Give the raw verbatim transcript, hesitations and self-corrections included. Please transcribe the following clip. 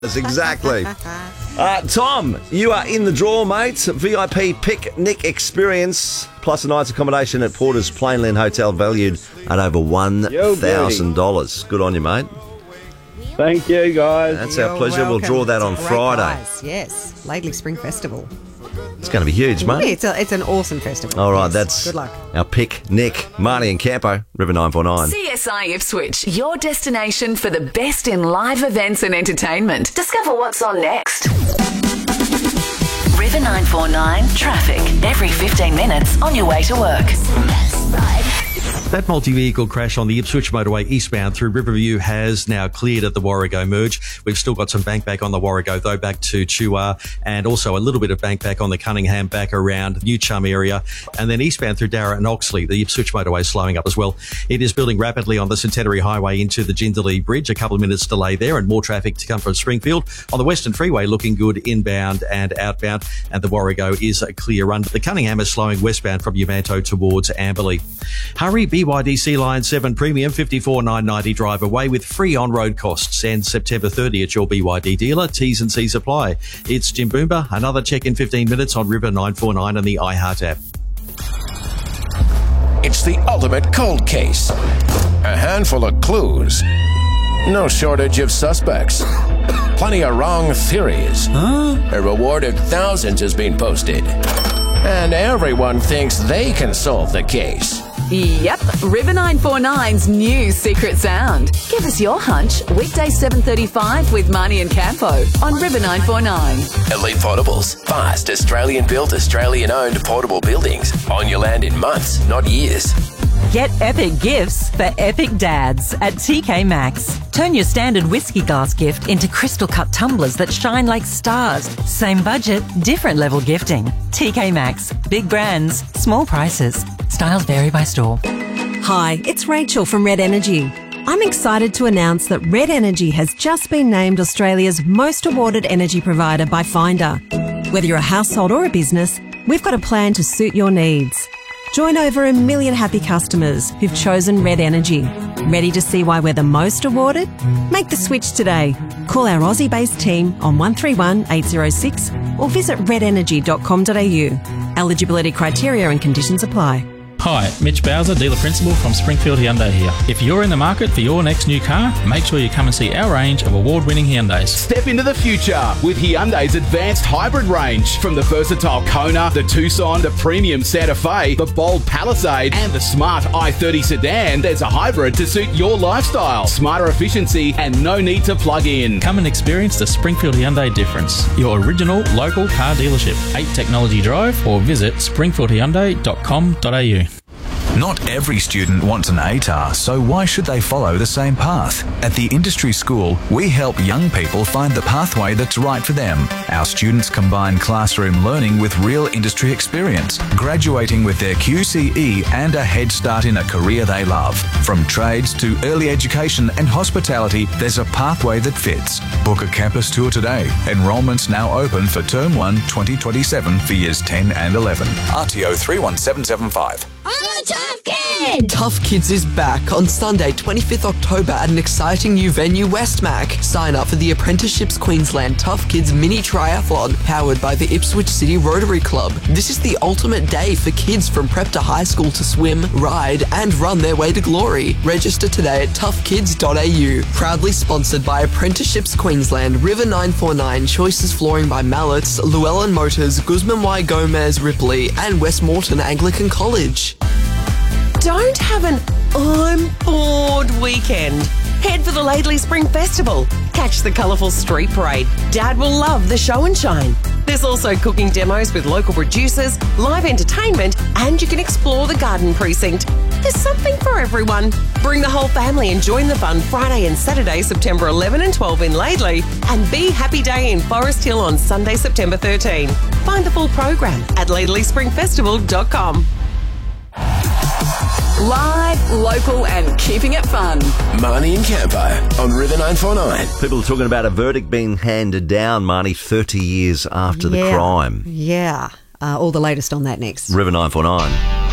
Exactly. Uh, Tom, you are in the draw, mate. V I P picnic experience plus a night's accommodation at Porter's Plainland Hotel valued at over one thousand dollars. Good on you, mate. Thank you, guys. That's You're our pleasure. welcome. We'll draw that on Great Friday. prize. Yes, Laidley Spring Festival. It's going to be huge, mate. Yeah, it's, a, it's an awesome festival. All right, Yes. that's Good luck. our picnic. Marnie and Campo, River nine four nine. C S I Ipswich, your destination for the best in live events and entertainment. Discover what's on next. River nine four nine traffic every fifteen minutes on your way to work. That multi-vehicle crash on the Ipswich motorway eastbound through Riverview has now cleared at the Warrego merge. We've still got some bank back on the Warrego, though, back to Chua, and also a little bit of bank back on the Cunningham back around New Chum area. And then eastbound through Darra and Oxley, the Ipswich motorway is slowing up as well. It is building rapidly on the Centenary Highway into the Jindalee Bridge. A couple of minutes delay there and more traffic to come from Springfield. On the Western Freeway, looking good inbound and outbound, and the Warrego is a clear run. The Cunningham is slowing westbound from Umanto towards Amberley. Hurry, B Y D C Line seven Premium, fifty-four nine ninety drive away with free on-road costs. And September thirtieth at your B Y D dealer. T's and C's apply. It's Jim Boomba. Another check in fifteen minutes on River nine four nine and the iHeart app. It's the ultimate cold case. A handful of clues. No shortage of suspects. Plenty of wrong theories. Huh? A reward of thousands has been posted. And everyone thinks they can solve the case. Yep, River nine four nine's new secret sound. Give us your hunch. Weekday seven thirty-five with Marnie and Campo on River nine four nine. Elite Portables. Fast, Australian-built, Australian-owned portable buildings. On your land in months, not years. Get epic gifts for epic dads at T K Maxx. Turn your standard whiskey glass gift into crystal cut tumblers that shine like stars. Same budget, different level gifting. T K Maxx. Big brands, small prices. Styles vary by store. Hi, it's Rachel from Red Energy. I'm excited to announce that Red Energy has just been named Australia's most awarded energy provider by Finder. Whether you're a household or a business, we've got a plan to suit your needs. Join over a million happy customers who've chosen Red Energy. Ready to see why we're the most awarded? Make the switch today. Call our Aussie-based team on one three one eight zero six or visit red energy dot com dot a u. Eligibility criteria and conditions apply. Hi, Mitch Bowser, Dealer Principal from Springfield Hyundai here. If you're in the market for your next new car, make sure you come and see our range of award-winning Hyundais. Step into the future with Hyundai's advanced hybrid range. From the versatile Kona, the Tucson, the premium Santa Fe, the bold Palisade, and the smart i thirty sedan, there's a hybrid to suit your lifestyle. Smarter efficiency and no need to plug in. Come and experience the Springfield Hyundai difference. Your original local car dealership. eight Technology Drive or visit springfield hyundai dot com dot a u. Not every student wants an A T A R, so why should they follow the same path? At the Industry School, we help young people find the pathway that's right for them. Our students combine classroom learning with real industry experience, graduating with their Q C E and a head start in a career they love. From trades to early education and hospitality, there's a pathway that fits. Book a campus tour today. Enrolment's now open for Term one twenty twenty-seven for Years ten and eleven. R T O three one seven seven five. I'm a tough kid! Tough Kids is back on Sunday, twenty-fifth October at an exciting new venue, Westmac. Sign up for the Apprenticeships Queensland Tough Kids Mini Triathlon, powered by the Ipswich City Rotary Club. This is the ultimate day for kids from prep to high school to swim, ride, and run their way to glory. Register today at tough kids dot a u. Proudly sponsored by Apprenticeships Queensland, River nine four nine, Choices Flooring by Mallets, Llewellyn Motors, Guzman Y Gomez Ripley, and Westmoreton Anglican College. Don't have an I'm bored weekend. Head for the Laidley Spring Festival. Catch the colourful street parade. Dad will love the show and shine. There's also cooking demos with local producers, live entertainment, and you can explore the garden precinct. There's something for everyone. Bring the whole family and join the fun Friday and Saturday, September eleventh and twelfth in Laidley, and Be Happy Day in Forest Hill on Sunday, September thirteenth. Find the full program at laidley spring festival dot com. Live, local and keeping it fun. Marnie and Campo on River nine four nine. People are talking about a verdict being handed down, Marnie, thirty years after yeah. the crime. Yeah. Uh, all the latest on that next. River nine four nine.